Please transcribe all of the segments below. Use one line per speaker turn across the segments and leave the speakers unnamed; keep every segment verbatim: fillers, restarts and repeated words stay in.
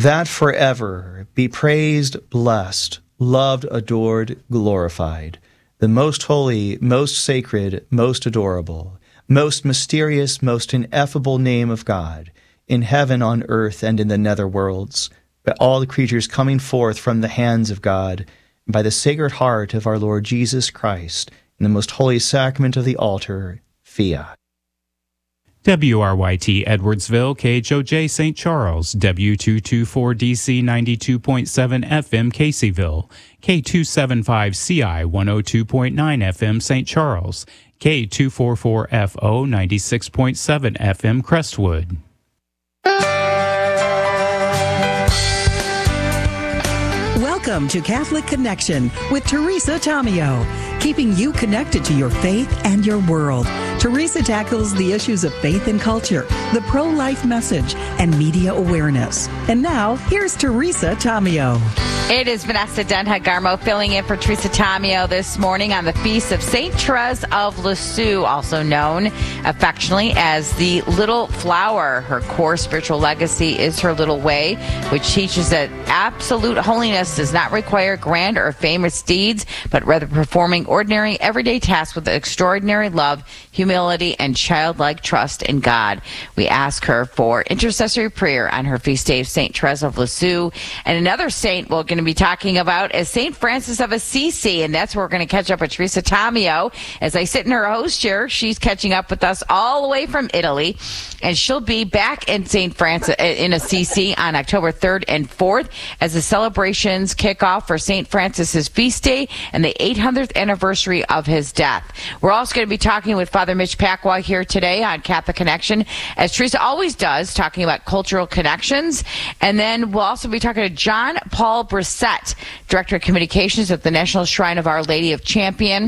that forever be praised, blessed, loved, adored, glorified, the most holy, most sacred, most adorable, most mysterious, most ineffable name of God, in heaven, on earth, and in the nether worlds, by all the creatures coming forth from the hands of God, and by the sacred heart of our Lord Jesus Christ, in the most holy sacrament of the altar, Fiat.
W R Y T Edwardsville, K H O J Saint Charles, W two twenty-four D C ninety-two point seven F M Caseyville, K two seventy-five C I one oh two point nine F M Saint Charles, K two forty-four F O ninety-six point seven F M Crestwood.
Welcome to Catholic Connection with Teresa Tomeo, keeping you connected to your faith and your world. Teresa tackles the issues of faith and culture, the pro-life message, and media awareness. And now, here's Teresa Tomeo.
It is Vanessa Denha-Garmo filling in for Teresa Tomeo this morning on the feast of Saint Therese of Lisieux, also known affectionately as the Little Flower. Her core spiritual legacy is her little way, which teaches that absolute holiness does not require grand or famous deeds, but rather performing ordinary, everyday tasks with extraordinary love, humility, and childlike trust in God. We ask her for intercessory prayer on her feast day of Saint Therese of Lisieux. And another saint we're going to be talking about is Saint Francis of Assisi, and that's where we're going to catch up with Teresa Tomeo. As I sit in her host chair, she's catching up with us all the way from Italy, and she'll be back in Saint Francis in Assisi on October third and fourth as the celebrations kick off for Saint Francis's feast day and the eight hundredth anniversary of his death. We're also going to be talking with Father Mitch Pacwa here today on Catholic Connection, as Teresa always does, talking about cultural connections. And then we'll also be talking to John Paul Brissett, Director of Communications at the National Shrine of Our Lady of Champion,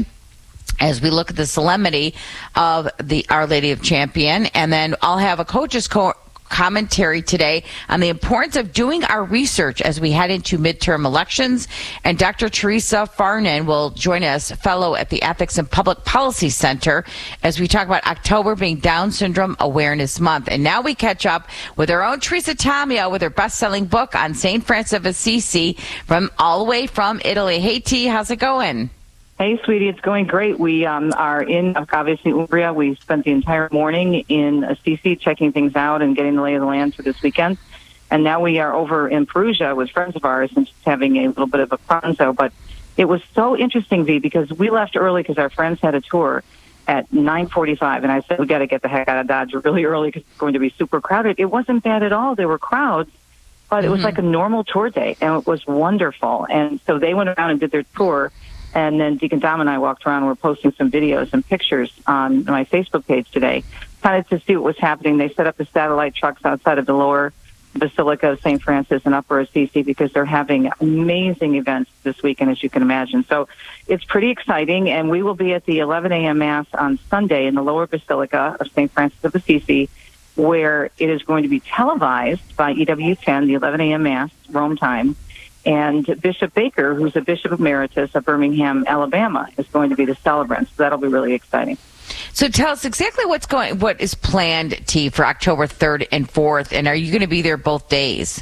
as we look at the solemnity of the Our Lady of Champion. And then I'll have a coach's co- commentary today on the importance of doing our research as we head into midterm elections. And Doctor Teresa Farnan will join us, fellow at the Ethics and Public Policy Center, as we talk about October being Down Syndrome Awareness Month. And now we catch up with our own Teresa Tomeo with her best-selling book on Saint Francis of Assisi from all the way from Italy. Hey, T, how's it going?
Hey, sweetie, it's going great. We um, are in obviously Umbria. We spent the entire morning in Assisi checking things out and getting the lay of the land for this weekend. And now we are over in Perugia with friends of ours and just having a little bit of a pranzo. But it was so interesting, V, because we left early because our friends had a tour at nine forty-five. And I said, we got to get the heck out of Dodge really early because it's going to be super crowded. It wasn't bad at all. There were crowds, but it was mm-hmm. like a normal tour day, and it was wonderful. And so they went around and did their tour. And then Deacon Dom and I walked around and were posting some videos and pictures on my Facebook page today, kind of to see what was happening. They set up the satellite trucks outside of the lower Basilica of Saint Francis and Upper Assisi because they're having amazing events this weekend, as you can imagine. So it's pretty exciting, and we will be at the eleven a.m. Mass on Sunday in the lower Basilica of Saint Francis of Assisi, where it is going to be televised by E W ten, the eleven a.m. Mass, Rome time. And Bishop Baker, who's a Bishop Emeritus of Birmingham, Alabama, is going to be the celebrant. So that'll be really exciting.
So tell us exactly what's going, what is planned, T, for October third and fourth, and are you going to be there both days?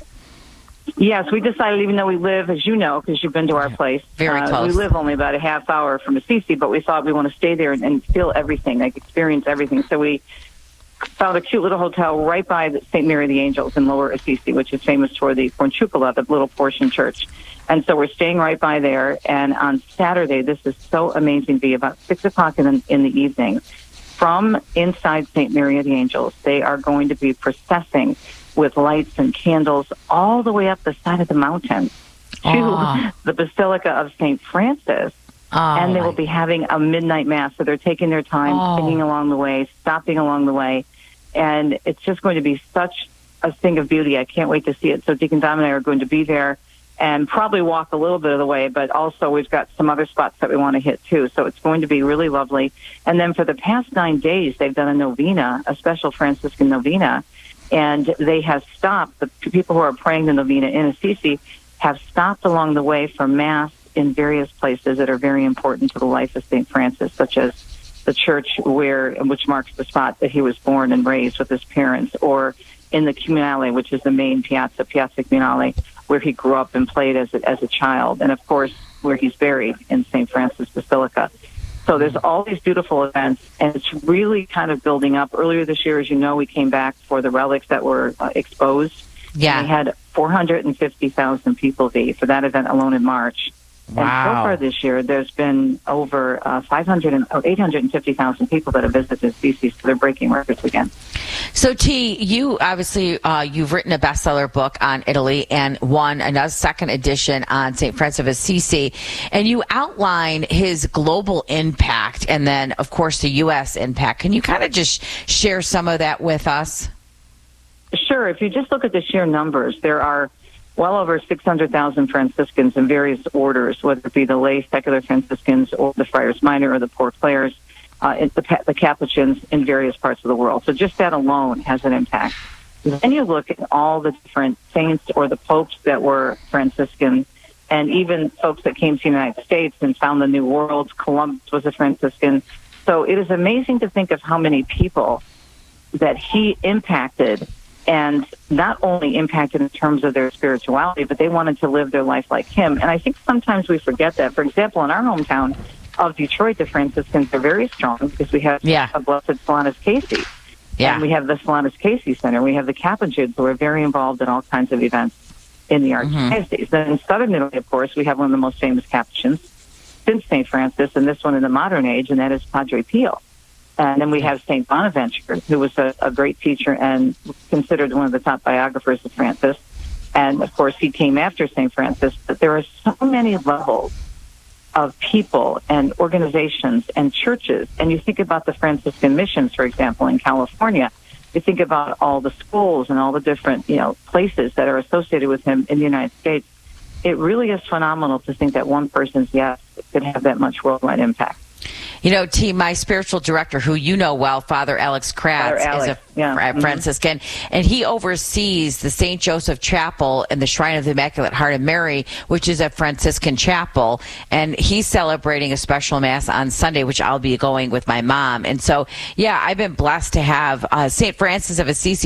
Yes, we decided, even though we live, as you know, because you've been to our place,
very uh, close.
We live only about a half hour from Assisi, but we thought we want to stay there and, and feel everything, like experience everything. So we found a cute little hotel right by Saint Mary of the Angels in Lower Assisi, which is famous for the Fornciucola, the little portion church. And so we're staying right by there. And on Saturday, this is so amazing, be about six o'clock in the, in the evening, from inside Saint Mary of the Angels, they are going to be processing with lights and candles all the way up the side of the mountain to Aww. the Basilica of Saint Francis. Oh, and they will be having a midnight mass. So they're taking their time, oh. singing along the way, stopping along the way. And it's just going to be such a thing of beauty. I can't wait to see it. So Deacon Dom and I are going to be there and probably walk a little bit of the way, but also we've got some other spots that we want to hit too. So it's going to be really lovely. And then for the past nine days, they've done a novena, a special Franciscan novena, and they have stopped. The people who are praying the novena in Assisi have stopped along the way for Mass in various places that are very important to the life of Saint Francis, such as the church where, which marks the spot that he was born and raised with his parents, or in the Comunale, which is the main piazza, Piazza Comunale, where he grew up and played as a, as a child, and of course where he's buried in Saint Francis Basilica. So there's all these beautiful events, and it's really kind of building up. Earlier this year, as you know, we came back for the relics that were uh, exposed.
Yeah.
And we had four hundred fifty thousand people be for that event alone in March.
Wow.
And so far this year, there's been over uh, five hundred and, oh, eight hundred fifty thousand people that have visited C C, so they're breaking records again.
So, T, you obviously, uh, you've written a bestseller book on Italy and won another second edition on Saint Francis of Assisi, and you outline his global impact and then, of course, the U S impact. Can you kind of just share some of that with us?
Sure. If you just look at the sheer numbers, there are well over six hundred thousand Franciscans in various orders, whether it be the lay secular Franciscans or the Friars Minor or the Poor Clares, uh, the, the Capuchins in various parts of the world. So just that alone has an impact. Then you look at all the different saints or the popes that were Franciscan, and even folks that came to the United States and found the New World. Columbus was a Franciscan. So it is amazing to think of how many people that he impacted, and not only impacted in terms of their spirituality, but they wanted to live their life like him. And I think sometimes we forget that. For example, in our hometown of Detroit, the Franciscans are very strong because we have
yeah.
a Blessed Solanus Casey.
Yeah.
And we have the Solanus Casey Center. We have the Capuchins who are very involved in all kinds of events in the Archdiocese. Mm-hmm. Then in southern Italy, of course, we have one of the most famous Capuchins since Saint Francis, and this one in the modern age, and that is Padre Pio. And then we have Saint Bonaventure, who was a, a great teacher and considered one of the top biographers of Francis. And, of course, he came after Saint Francis. But there are so many levels of people and organizations and churches. And you think about the Franciscan missions, for example, in California. You think about all the schools and all the different, you know, places that are associated with him in the United States. It really is phenomenal to think that one person's yes could have that much worldwide impact.
You know, T, my spiritual director, who you know well, Father Alex Kratz,
Alex,
is a
yeah.
Franciscan, mm-hmm. and he oversees the Saint Joseph Chapel in the Shrine of the Immaculate Heart of Mary, which is a Franciscan chapel, and he's celebrating a special Mass on Sunday, which I'll be going with my mom. And so, yeah, I've been blessed to have uh, Saint Francis of Assisi